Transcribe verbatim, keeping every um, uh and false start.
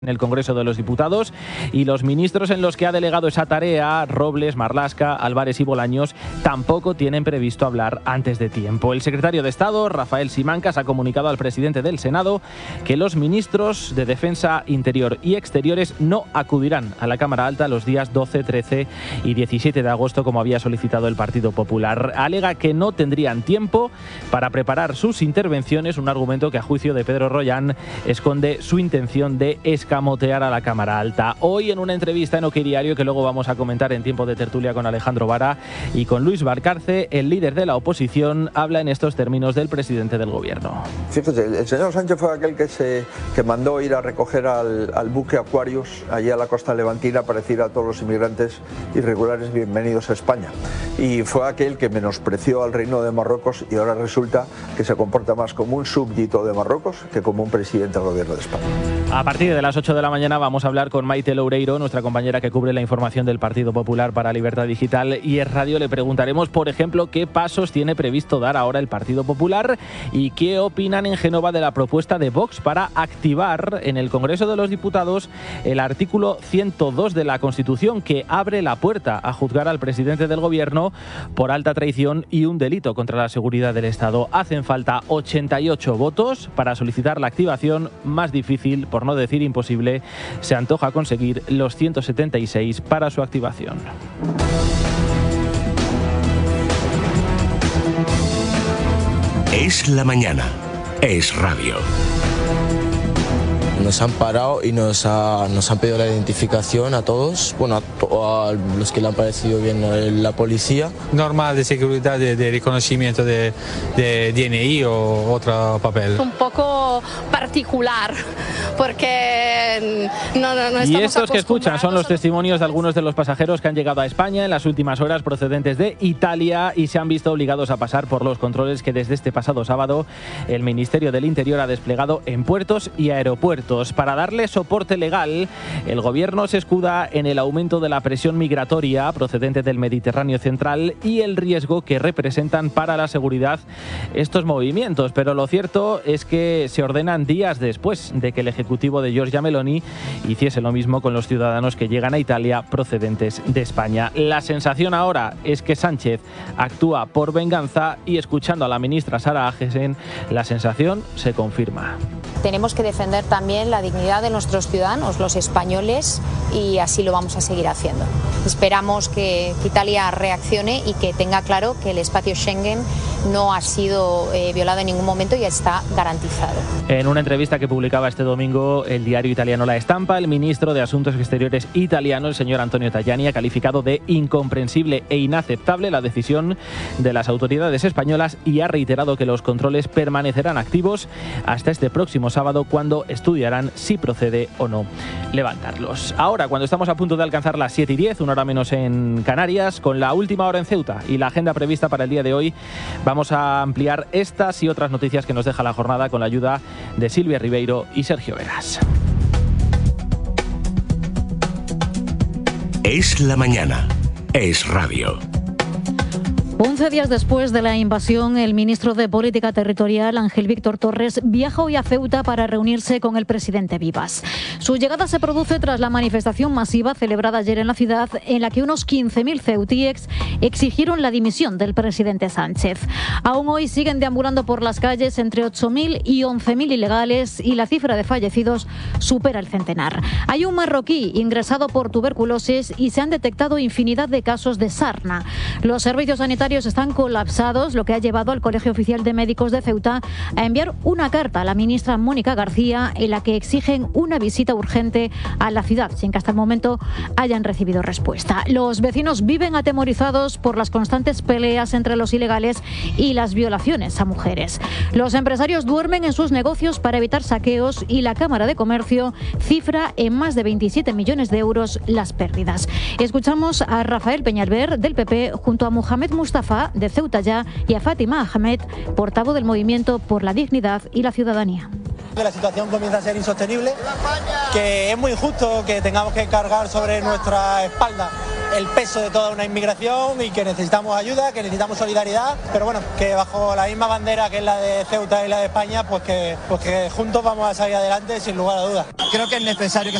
en el Congreso de los Diputados, y los ministros en los que ha delegado esa tarea, Robles, Marlaska, Álvarez y Bolaños, tampoco tienen previsto hablar antes de tiempo. El secretario de Estado, Rafael Simancas, ha comunicado al presidente del Senado que los ministros de Defensa, Interior y Exteriores no acudirán a la Cámara Alta los días doce, trece y diecisiete de agosto, como había solicitado el Partido Popular. Alega que no tendrían tiempo para preparar sus intervenciones, un argumento que a juicio de Pedro Rollán esconde su intención de escamotear a la Cámara Alta. Hoy, en una entrevista en OK Diario, que luego vamos a comentar en tiempo de tertulia con Alejandro Vara y con Luis Valcarce, el líder de la oposición habla en estos términos del presidente del gobierno. Fíjese, el señor Sánchez fue aquel que, se, que mandó ir a recoger al, al buque Aquarius allí a la costa levantina para decir a todos los inmigrantes irregulares bienvenidos a España. Y fue aquel que menospreció al Reino de Marruecos y ahora resulta que se comporta más como un súbdito de Marruecos que como un presidente del gobierno de España. A partir de las ocho de la mañana vamos a hablar con Maite Loureiro, nuestra compañera que cubre la información del Partido Popular para Libertad Digital y Es Radio. Le preguntaremos, por ejemplo, qué pasos tiene previsto dar ahora el Partido Popular y qué opinan en Génova de la propuesta de Vox para activar en el Congreso de los Diputados el artículo ciento dos de la Constitución, que abre la puerta a juzgar al presidente del gobierno por alta traición y un delito contra la seguridad del Estado. Hacen falta ochenta y ocho votos para solicitar la activación. Más difícil, por no decir imposible, se antoja conseguir los ciento setenta y seis para su activación. Es la mañana. Es radio. Nos han parado y nos, ha, nos han pedido la identificación a todos, bueno, a, to, a los que le han parecido bien la policía. Normal de seguridad, de, de reconocimiento de, de D N I o otro papel. Un poco particular, porque no, no, no estamos Y estos que escuchan son los testimonios de algunos de los pasajeros que han llegado a España en las últimas horas procedentes de Italia y se han visto obligados a pasar por los controles que desde este pasado sábado el Ministerio del Interior ha desplegado en puertos y aeropuertos. Para darle soporte legal, el gobierno se escuda en el aumento de la presión migratoria procedente del Mediterráneo central y el riesgo que representan para la seguridad estos movimientos. Pero lo cierto es que se ordenan días después de que el ejecutivo de Giorgia Meloni hiciese lo mismo con los ciudadanos que llegan a Italia procedentes de España. La sensación ahora es que Sánchez actúa por venganza y, escuchando a la ministra Sara Agesen, la sensación se confirma. Tenemos que defender también la dignidad de nuestros ciudadanos, los españoles, y así lo vamos a seguir haciendo. Esperamos que Italia reaccione y que tenga claro que el espacio Schengen no ha sido eh, violado en ningún momento y está garantizado. En una entrevista que publicaba este domingo el diario italiano La Stampa, el ministro de Asuntos Exteriores italiano, el señor Antonio Tajani, ha calificado de incomprensible e inaceptable la decisión de las autoridades españolas y ha reiterado que los controles permanecerán activos hasta este próximo sábado, cuando estudiarán si procede o no levantarlos. Ahora, cuando estamos a punto de alcanzar las siete y diez, una hora menos en Canarias, con la última hora en Ceuta y la agenda prevista para el día de hoy, vamos a ampliar estas y otras noticias que nos deja la jornada con la ayuda de Silvia Ribeiro y Sergio Veras. Es la mañana. Es radio. once días después de la invasión, el ministro de Política Territorial, Ángel Víctor Torres, viaja hoy a Ceuta para reunirse con el presidente Vivas. Su llegada se produce tras la manifestación masiva celebrada ayer en la ciudad, en la que unos quince mil ceutíes exigieron la dimisión del presidente Sánchez. Aún hoy siguen deambulando por las calles entre ocho mil y once mil ilegales y la cifra de fallecidos supera el centenar. Hay un marroquí ingresado por tuberculosis y se han detectado infinidad de casos de sarna. Los servicios sanitarios están colapsados, lo que ha llevado al Colegio Oficial de Médicos de Ceuta a enviar una carta a la ministra Mónica García en la que exigen una visita urgente a la ciudad, sin que hasta el momento hayan recibido respuesta. Los vecinos viven atemorizados por las constantes peleas entre los ilegales y las violaciones a mujeres. Los empresarios duermen en sus negocios para evitar saqueos y la Cámara de Comercio cifra en más de veintisiete millones de euros las pérdidas. Escuchamos a Rafael Peñalver del P P junto a Mohamed Mustafa de Ceuta Ya y a Fátima Ahmed, portavoz del Movimiento por la Dignidad y la Ciudadanía. La situación comienza a ser insostenible, que es muy injusto que tengamos que cargar sobre nuestra espalda el peso de toda una inmigración y que necesitamos ayuda, que necesitamos solidaridad, pero bueno, que bajo la misma bandera que es la de Ceuta y la de España, pues que, pues que juntos vamos a salir adelante sin lugar a dudas. Creo que es necesario que